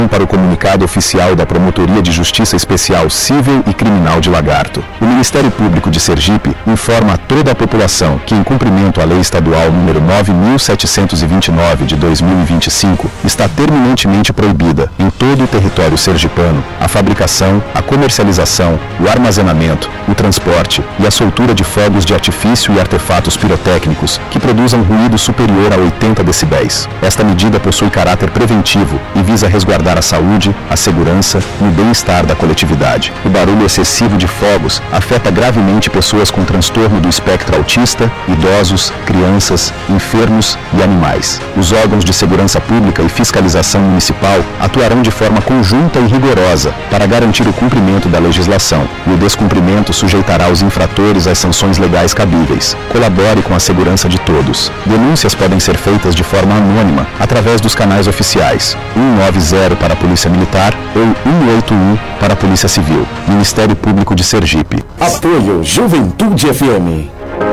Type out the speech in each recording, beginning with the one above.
Para o comunicado oficial da Promotoria de Justiça Especial Civil e Criminal de Lagarto, o Ministério Público de Sergipe informa a toda a população que, em cumprimento à Lei Estadual número 9.729 de 2025, está terminantemente proibida, em todo o território sergipano, a fabricação, a comercialização, o armazenamento, o transporte e a soltura de fogos de artifício e artefatos pirotécnicos que produzam ruído superior a 80 decibéis. Esta medida possui caráter preventivo e visa resguardar a saúde, a segurança e o bem-estar da coletividade. O barulho excessivo de fogos afeta gravemente pessoas com transtorno do espectro autista, idosos, crianças, enfermos e animais. Os órgãos de segurança pública e fiscalização municipal atuarão de forma conjunta e rigorosa para garantir o cumprimento da legislação, e o descumprimento sujeitará os infratores às sanções legais cabíveis. Colabore com a segurança de todos. Denúncias podem ser feitas de forma anônima, através dos canais oficiais 190 para a Polícia Militar ou 181 para a Polícia Civil. Ministério Público de Sergipe. Apoio Juventude FM.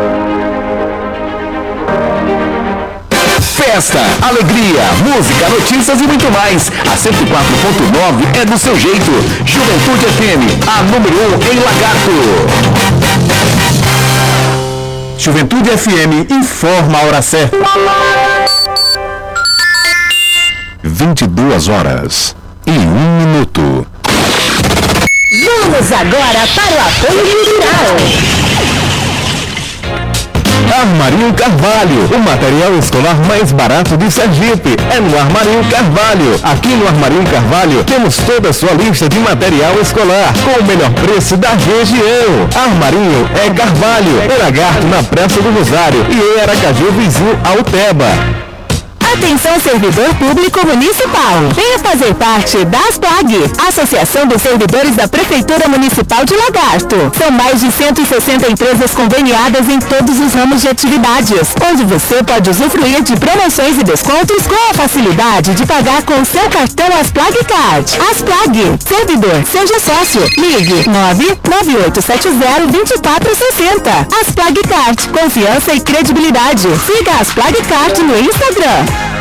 Festa, alegria, música, notícias e muito mais. A 104.9 é do seu jeito. Juventude FM, a número 1 em Lagarto. Juventude FM informa a hora certa. 22 horas e 1 minuto. Vamos agora para o apoio cultural. Armarinho Carvalho, o material escolar mais barato de Sergipe. É no Armarinho Carvalho. Aqui no Armarinho Carvalho temos toda a sua lista de material escolar com o melhor preço da região. Armarinho é Carvalho, em Lagarto, na Praça do Rosário, e em Aracaju, vizinho ao Teba. Atenção, servidor público municipal. Venha fazer parte da ASPLAG, Associação dos Servidores da Prefeitura Municipal de Lagarto. São mais de 160 empresas conveniadas em todos os ramos de atividades, onde você pode usufruir de promoções e descontos com a facilidade de pagar com o seu cartão ASPLAG Card. ASPLAG, servidor, seja sócio. Ligue 99870-2460. ASPLAG Card, confiança e credibilidade. Siga a ASPLAG Card no Instagram.